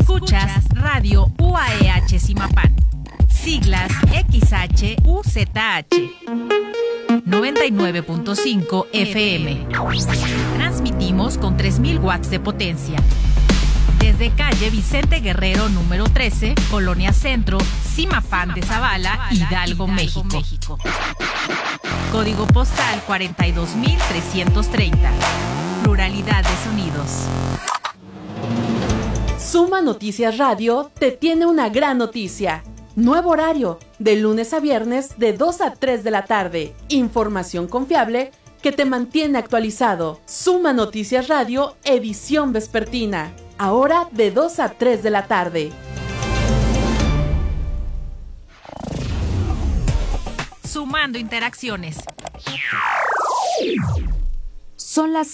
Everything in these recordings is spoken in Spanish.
Escuchas Radio UAEH Zimapán. Siglas XHUZH. 99.5 FM. Transmitimos con 3000 watts de potencia. Desde calle Vicente Guerrero número 13, Colonia Centro, Zimapán de Zavala, Hidalgo, México. Código postal 42330. Pluralidad de sonidos. Suma Noticias Radio te tiene una gran noticia. Nuevo horario, de lunes a viernes de 2 a 3 de la tarde. Información confiable que te mantiene actualizado. Suma Noticias Radio, edición vespertina. Ahora de 2 a 3 de la tarde. Sumando interacciones. Son las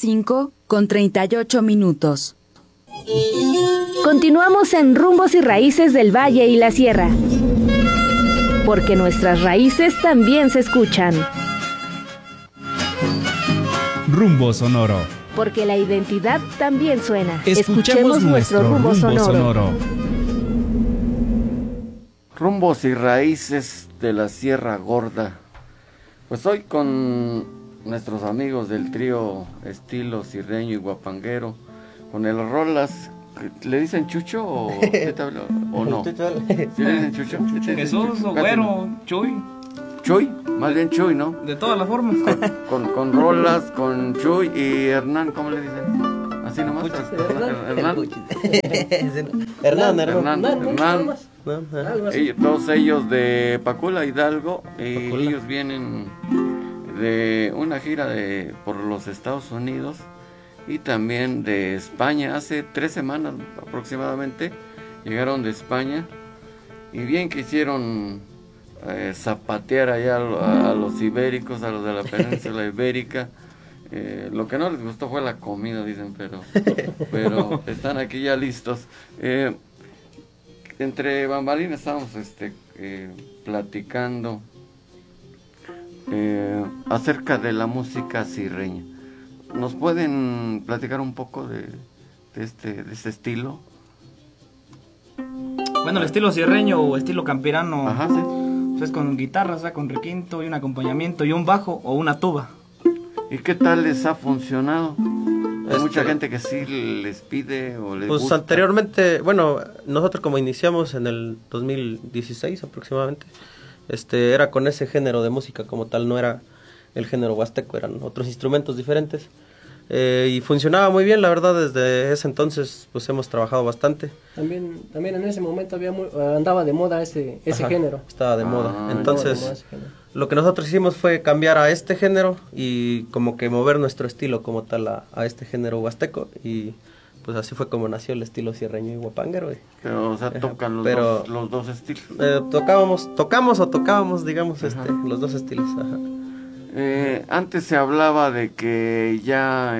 5:38. Continuamos en Rumbos y Raíces del Valle y la Sierra, porque nuestras raíces también se escuchan. Rumbo sonoro. Porque la identidad también suena. Escuchemos nuestro rumbo sonoro. Rumbos y raíces de la Sierra Gorda. Pues hoy con nuestros amigos del trío Estilo Sirreño y Guapanguero, con el Rolas. ¿Le dicen Chucho o no? ¿Sí le dicen Chucho? Jesús o Güero, Chuy. Chuy, más bien Chuy, ¿no? De todas las formas. Con Rolas, con Chuy y Hernán, ¿cómo le dicen? Así nomás. Hernán. Todos ellos de Pacula, Hidalgo, y ellos vienen de una gira por los Estados Unidos y también de España. Hace 3 semanas aproximadamente llegaron de España y bien quisieron zapatear allá a los ibéricos, a los de la península ibérica. Lo que no les gustó fue la comida, dicen, pero están aquí ya listos. Entre bambalinas estábamos platicando acerca de la música sirreña. ¿Nos pueden platicar un poco de este estilo? Bueno, el estilo sierreño o estilo campirano. Ajá, sí. Pues con guitarra, o sea, con requinto y un acompañamiento y un bajo o una tuba. ¿Y qué tal les ha funcionado? Hay mucha gente que sí les pide o les gusta. Anteriormente, bueno, nosotros como iniciamos en el 2016 aproximadamente, era con ese género de música como tal, no era el género huasteco, eran otros instrumentos diferentes. Y funcionaba muy bien, la verdad. Desde ese entonces pues hemos trabajado bastante. También en ese momento andaba de moda ese género. Estaba de moda. Entonces lo que nosotros hicimos fue cambiar a este género y como que mover nuestro estilo como tal a este género huasteco, y pues así fue como nació el estilo sierreño y guapanguero. Pero, o sea, tocan los dos estilos. Tocábamos, digamos, los dos estilos. Ajá. Antes se hablaba de que ya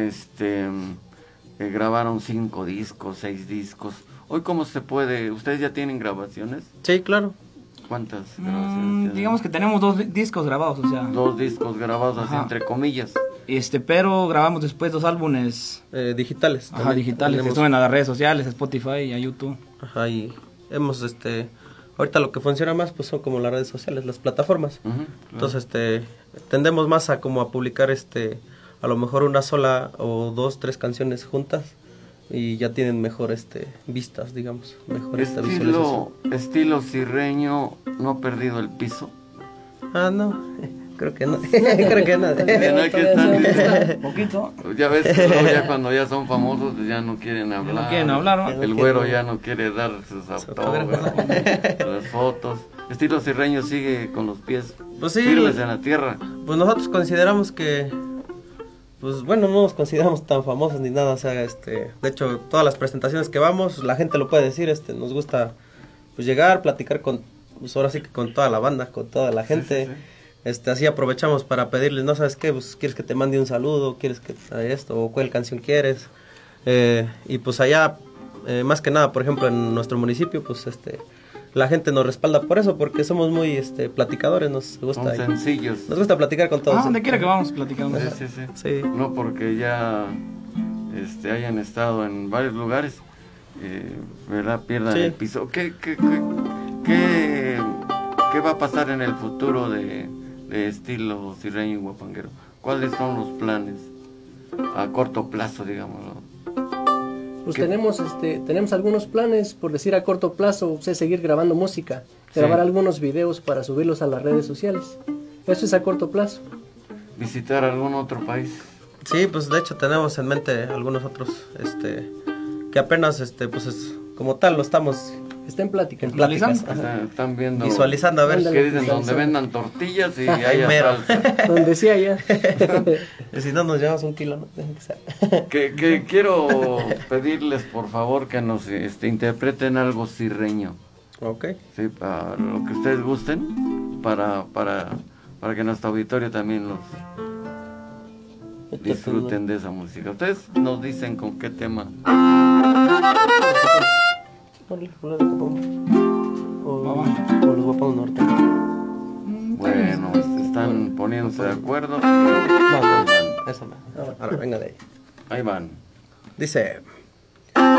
grabaron 5 discos, 6 discos. Hoy, ¿cómo se puede? ¿Ustedes ya tienen grabaciones? Sí, claro. ¿Cuántas grabaciones? Digamos que tenemos 2 discos grabados, o sea. 2 discos grabados, así entre comillas. Pero grabamos después 2 álbumes digitales. Ajá, digitales, que suben a las redes sociales, a Spotify y a YouTube. Ajá, y hemos ahorita lo que funciona más pues son como las redes sociales, las plataformas. Claro. Entonces tendemos más a como a publicar a lo mejor una sola o 2, 3 canciones juntas, y ya tienen mejor vistas, digamos, mejor visualización. Estilo sirreño no ha perdido el piso. No, creo que no. Creo que no. Poquito. Ya ves que ya cuando ya son famosos ya no quieren hablar. No quieren hablar, ¿no? El güero ya no quiere dar sus autógrafos, las fotos. Estilo sirreño sigue con los pies firmes en la tierra. Pues nosotros consideramos que, pues bueno, no nos consideramos tan famosos ni nada, o sea, de hecho, todas las presentaciones que vamos, la gente lo puede decir, nos gusta pues llegar, platicar pues ahora sí que con toda la banda, con toda la gente. Sí. Así aprovechamos para pedirles, no sabes qué, pues quieres que te mande un saludo, quieres que esto, o cuál canción quieres, y pues allá, más que nada, por ejemplo, en nuestro municipio, pues la gente nos respalda por eso, porque somos muy platicadores, nos gusta. Son sencillos. Nos gusta platicar con todos. Donde quiera que vamos platicamos. Sí. No porque ya hayan estado en varios lugares. ¿verdad? Pierdan Sí. el piso. ¿Qué va a pasar en el futuro de estilo sirreño y huapanguero? ¿Cuáles son los planes a corto plazo, digámoslo? Pues ¿Qué? tenemos algunos planes, por decir a corto plazo, seguir grabando música, grabar Sí. algunos videos para subirlos a las redes sociales. Eso es a corto plazo. ¿Visitar algún otro país? Sí, pues de hecho tenemos en mente algunos otros, que apenas, como tal lo estamos Está en plática. en pláticas. Están viendo. Visualizando, a ver. Ándale. ¿Qué dicen? Donde Visualizando. vendan tortillas y Ahí haya mero. salsa. Donde sea ya. Y si no nos llevamos 1 kilo, ¿no? Dejen que sea. Que quiero pedirles por favor que nos interpreten algo sirreño. Ok. Sí, para lo que ustedes gusten, para que nuestro auditorio también los disfruten de esa música. Ustedes nos dicen con qué tema. O los guapos norte. Bueno, están poniéndose de acuerdo. No, esa no. Ahora, venga de ahí. Ahí van. Dice...